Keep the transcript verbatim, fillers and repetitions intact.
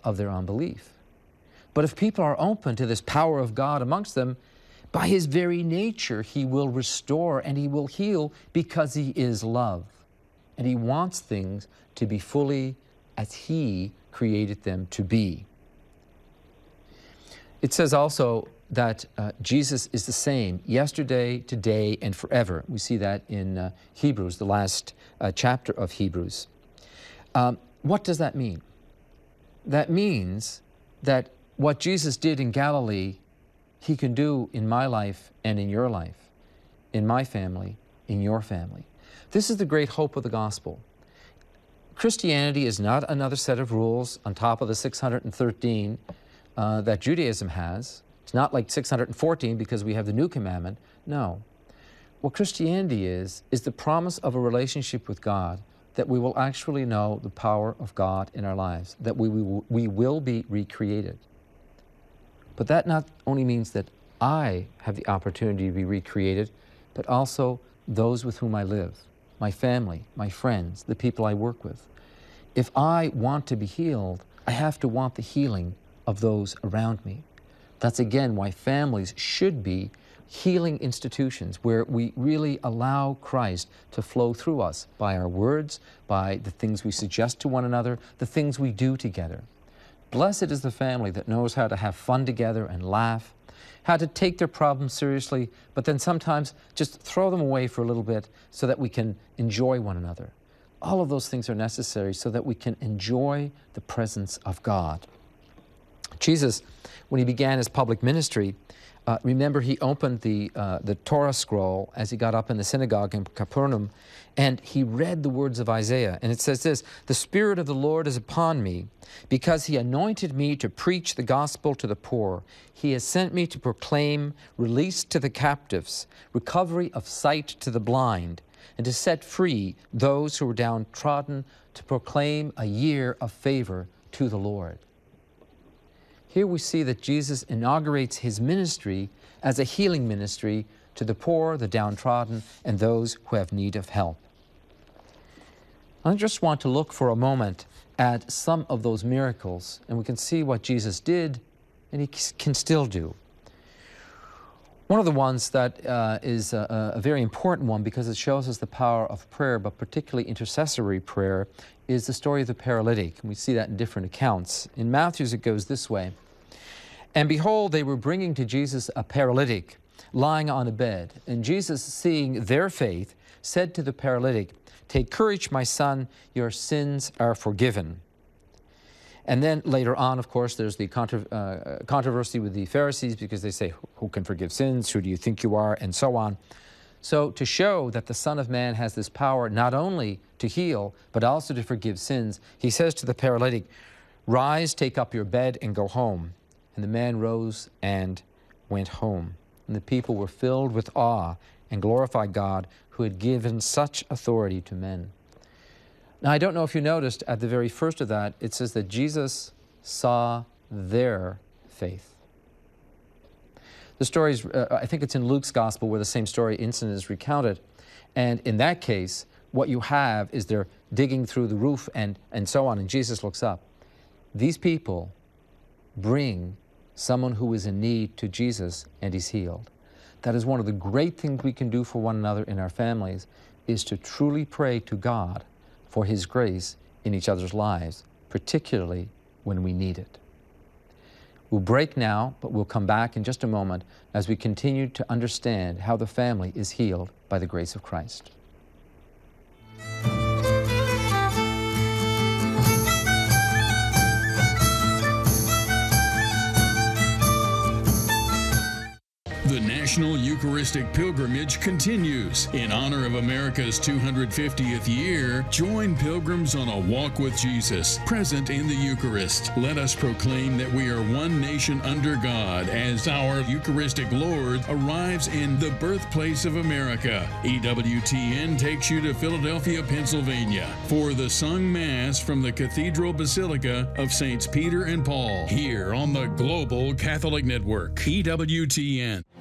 of their unbelief. But if people are open to this power of God amongst them, by His very nature, He will restore and He will heal, because He is love. And He wants things to be fully as He created them to be. It says also that uh, Jesus is the same yesterday, today, and forever. We see that in uh, Hebrews, the last uh, chapter of Hebrews. Um, what does that mean? That means that what Jesus did in Galilee, He can do in my life and in your life, in my family, in your family. This is the great hope of the gospel. Christianity is not another set of rules on top of the six hundred thirteen uh, that Judaism has. It's not like six hundred fourteen because we have the new commandment. No. What Christianity is, is the promise of a relationship with God, that we will actually know the power of God in our lives, that we, we, we will be recreated. But that not only means that I have the opportunity to be recreated, but also those with whom I live, my family, my friends, the people I work with. If I want to be healed, I have to want the healing of those around me. That's again why families should be healing institutions where we really allow Christ to flow through us by our words, by the things we suggest to one another, the things we do together. Blessed is the family that knows how to have fun together and laugh, how to take their problems seriously, but then sometimes just throw them away for a little bit so that we can enjoy one another. All of those things are necessary so that we can enjoy the presence of God. Jesus, when He began His public ministry, uh, remember He opened the, uh, the Torah scroll as He got up in the synagogue in Capernaum, and He read the words of Isaiah. And it says this, "The Spirit of the Lord is upon me, because He anointed me to preach the gospel to the poor. He has sent me to proclaim release to the captives, recovery of sight to the blind, and to set free those who were downtrodden, to proclaim a year of favor to the Lord." Here we see that Jesus inaugurates His ministry as a healing ministry to the poor, the downtrodden, and those who have need of help. I just want to look for a moment at some of those miracles, and we can see what Jesus did and He can still do. One of the ones that uh, is a, a very important one, because it shows us the power of prayer, but particularly intercessory prayer, is the story of the paralytic. And we see that in different accounts. In Matthew's it goes this way. "And behold, they were bringing to Jesus a paralytic, lying on a bed. And Jesus, seeing their faith, said to the paralytic, 'Take courage, my son, your sins are forgiven.'" And then later on, of course, there's the contro uh, controversy with the Pharisees, because they say, "Who can forgive sins? Who do you think you are?" and so on. So to show that the Son of Man has this power not only to heal, but also to forgive sins, He says to the paralytic, "Rise, take up your bed, and go home." And the man rose and went home. And the people were filled with awe and glorified God, who had given such authority to men. Now, I don't know if you noticed at the very first of that, it says that Jesus saw their faith. The story is, uh, I think it's in Luke's gospel where the same story incident is recounted. And in that case, what you have is they're digging through the roof and, and so on, and Jesus looks up. These people bring someone who is in need to Jesus, and he's healed. That is one of the great things we can do for one another in our families, is to truly pray to God for His grace in each other's lives, particularly when we need it. We'll break now, but we'll come back in just a moment as we continue to understand how the family is healed by the grace of Christ. The National Eucharistic Pilgrimage continues. In honor of America's two hundred fiftieth year, join pilgrims on a walk with Jesus, present in the Eucharist. Let us proclaim that we are one nation under God as our Eucharistic Lord arrives in the birthplace of America. E W T N takes you to Philadelphia, Pennsylvania for the sung Mass from the Cathedral Basilica of Saints Peter and Paul, here on the Global Catholic Network, E W T N.